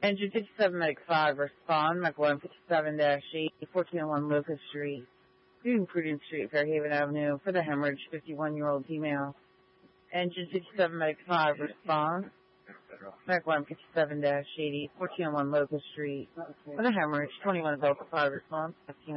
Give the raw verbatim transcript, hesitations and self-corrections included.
Engine fifty-seven Medic five, respond. Medic one fifty-seven eighty, fourteen oh one Locust Street. Doing Prudence Street, Fairhaven Avenue, for the hemorrhage, fifty-one-year-old female. Engine fifty-seven Medic five, respond. Medic one fifty-seven eighty, fourteen oh one Locust Street. For the hemorrhage, twenty-one Delta five, response, fifteen